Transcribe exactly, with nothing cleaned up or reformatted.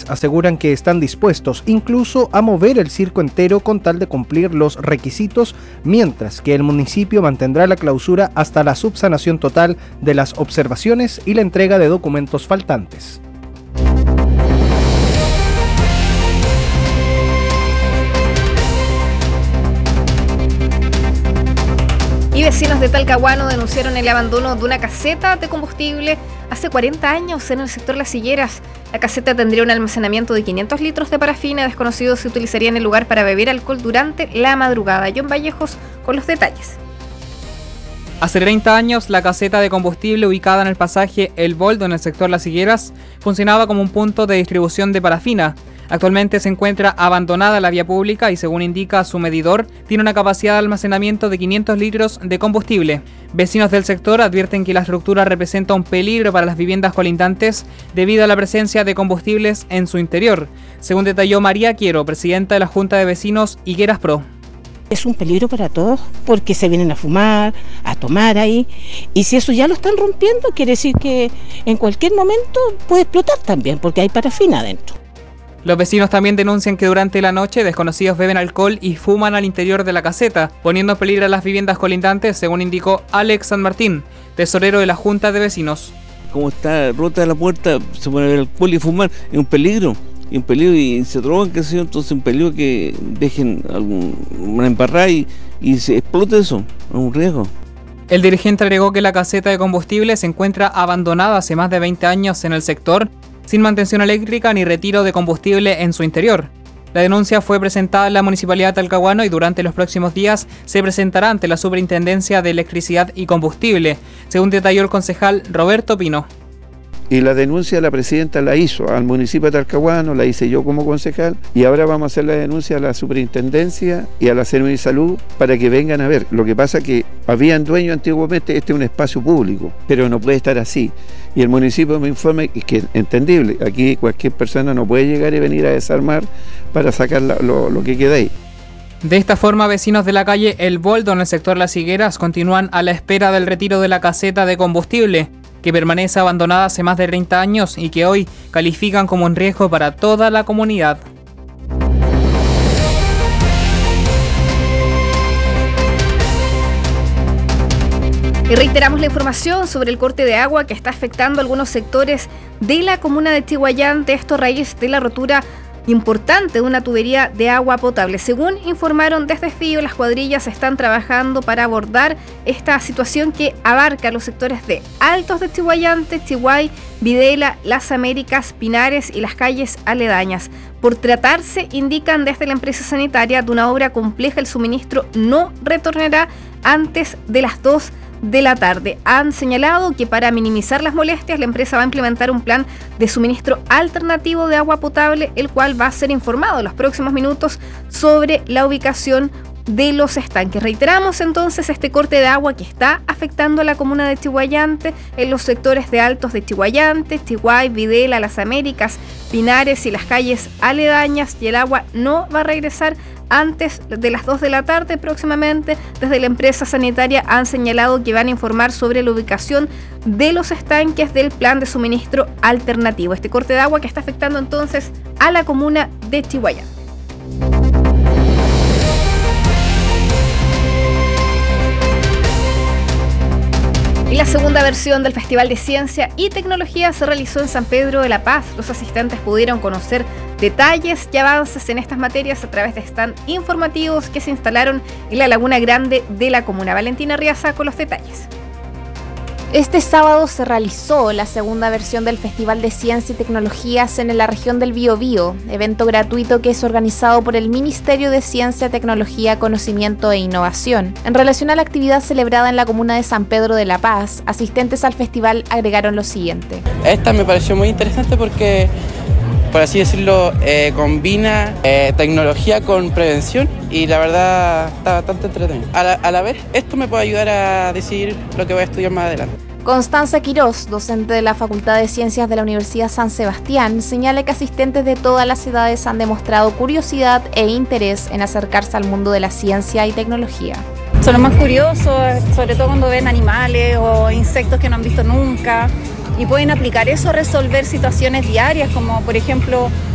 aseguran que están dispuestos incluso a mover el circo entero con tal de cumplir los requisitos, mientras que el municipio mantendrá la clausura hasta la subsanación total de las observaciones y la entrega de documentos faltantes. Y vecinos de Talcahuano denunciaron el abandono de una caseta de combustible hace cuarenta años en el sector Las Higueras. La caseta tendría un almacenamiento de quinientos litros de parafina. Desconocidos se utilizarían el lugar para beber alcohol durante la madrugada. John Vallejos con los detalles. Hace treinta años, la caseta de combustible ubicada en el pasaje El Boldo en el sector Las Higueras funcionaba como un punto de distribución de parafina. Actualmente se encuentra abandonada la vía pública y, según indica su medidor, tiene una capacidad de almacenamiento de quinientos litros de combustible. Vecinos del sector advierten que la estructura representa un peligro para las viviendas colindantes debido a la presencia de combustibles en su interior, según detalló María Quiero, presidenta de la Junta de Vecinos Higueras Pro. Es un peligro para todos porque se vienen a fumar, a tomar ahí, y si eso ya lo están rompiendo, quiere decir que en cualquier momento puede explotar también porque hay parafina adentro. Los vecinos también denuncian que durante la noche desconocidos beben alcohol y fuman al interior de la caseta, poniendo en peligro a las viviendas colindantes, según indicó Alex San Martín, tesorero de la Junta de Vecinos. Como está rota la puerta, se pone el alcohol y fumar, es un peligro, es un peligro y se drogan, qué sé yo, entonces es un peligro que dejen alguna embarrada y, y se explote eso, es un riesgo. El dirigente agregó que la caseta de combustible se encuentra abandonada hace más de veinte años en el sector, sin mantención eléctrica ni retiro de combustible en su interior. La denuncia fue presentada en la Municipalidad de Talcahuano y durante los próximos días se presentará ante la Superintendencia de Electricidad y Combustible, según detalló el concejal Roberto Pino. Y la denuncia la presidenta la hizo al municipio de Talcahuano, la hice yo como concejal, y ahora vamos a hacer la denuncia a la superintendencia y a la Servisalud para que vengan a ver. Lo que pasa es que habían dueños antiguamente, este es un espacio público, pero no puede estar así. Y el municipio me informa que es entendible, aquí cualquier persona no puede llegar y venir a desarmar para sacar la, lo, lo que queda ahí. De esta forma, vecinos de la calle El Boldo en el sector Las Higueras continúan a la espera del retiro de la caseta de combustible, que permanece abandonada hace más de treinta años y que hoy califican como un riesgo para toda la comunidad. Y reiteramos la información sobre el corte de agua que está afectando a algunos sectores de la comuna de Chiguayante, esto a raíz de la rotura importante de una tubería de agua potable. Según informaron desde Fío, las cuadrillas están trabajando para abordar esta situación que abarca los sectores de Altos de Chiguayante, Chiguay, Videla, Las Américas, Pinares y las calles aledañas. Por tratarse, indican desde la empresa sanitaria, de una obra compleja, el suministro no retornará antes de las dos de la tarde. Han señalado que para minimizar las molestias, la empresa va a implementar un plan de suministro alternativo de agua potable, el cual va a ser informado en los próximos minutos sobre la ubicación de los estanques. Reiteramos entonces este corte de agua que está afectando a la comuna de Chiguayante en los sectores de Altos de Chiguayante, Chiguay, Videla, Las Américas, Pinares y las calles aledañas, y el agua no va a regresar antes de las dos de la tarde próximamente. Desde la empresa sanitaria han señalado que van a informar sobre la ubicación de los estanques del plan de suministro alternativo. Este corte de agua que está afectando entonces a la comuna de Chiguayante. Y la segunda versión del Festival de Ciencia y Tecnología se realizó en San Pedro de la Paz. Los asistentes pudieron conocer detalles y avances en estas materias a través de stand informativos que se instalaron en la Laguna Grande de la comuna. Valentina Riaza con los detalles. Este sábado se realizó la segunda versión del Festival de Ciencia y Tecnologías en la región del Biobío, evento gratuito que es organizado por el Ministerio de Ciencia, Tecnología, Conocimiento e Innovación. En relación a la actividad celebrada en la comuna de San Pedro de la Paz, asistentes al festival agregaron lo siguiente. Esta me pareció muy interesante porque, por así decirlo, eh, combina eh, tecnología con prevención y la verdad está bastante entretenido. A la, a la vez, esto me puede ayudar a decidir lo que voy a estudiar más adelante. Constanza Quirós, docente de la Facultad de Ciencias de la Universidad San Sebastián, señala que asistentes de todas las edades han demostrado curiosidad e interés en acercarse al mundo de la ciencia y tecnología. Son los más curiosos, sobre todo cuando ven animales o insectos que no han visto nunca, y pueden aplicar eso a resolver situaciones diarias, como por ejemplo